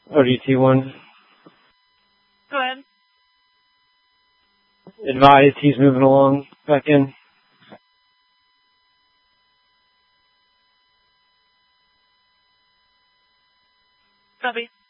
ODT1. Go ahead. Advise he's moving along back in. Copy.